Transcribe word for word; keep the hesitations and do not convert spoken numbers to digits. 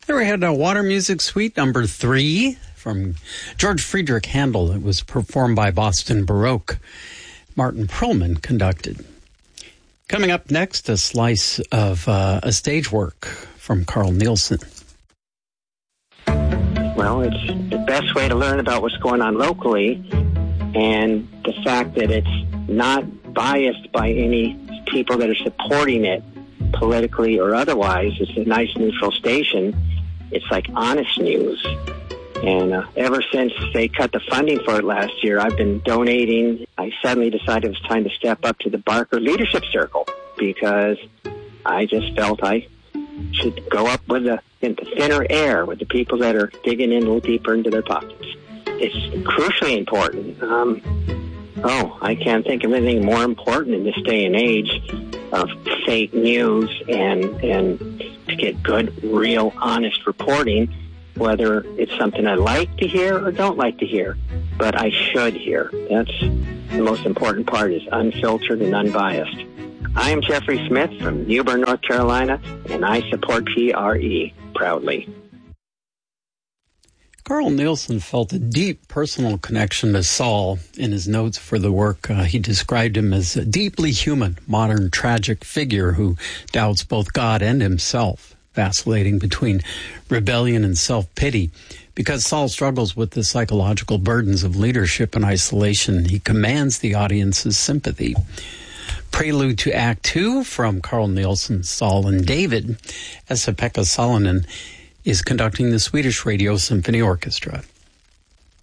There we had a Water Music Suite number three from George Friedrich Handel. It was performed by Boston Baroque. Martin Perlman conducted. Coming up next, a slice of uh, a stage work from Carl Nielsen. Well, it's the best way to learn about what's going on locally, and the fact that it's not biased by any people that are supporting it politically or otherwise. It's a nice neutral station. It's like honest news. And uh, ever since they cut the funding for it last year, I've been donating. I suddenly decided it was time to step up to the Barker Leadership Circle because I just felt I should go up with the, in the thinner air with the people that are digging in a little deeper into their pockets. It's crucially important. Um, oh, I can't think of anything more important in this day and age of fake news and and to get good, real, honest reporting, whether it's something I like to hear or don't like to hear, but I should hear. That's the most important part, is unfiltered and unbiased. I am Jeffrey Smith from New Bern, North Carolina, and I support P R E proudly. Carl Nielsen felt a deep personal connection to Saul in his notes for the work. Uh, he described him as a deeply human, modern, tragic figure who doubts both God and himself, vacillating between rebellion and self-pity. Because Saul struggles with the psychological burdens of leadership and isolation, he commands the audience's sympathy. Prelude to Act Two from Carl Nielsen's Saul and David, Esa-Pekka Salonen is conducting the Swedish Radio Symphony Orchestra.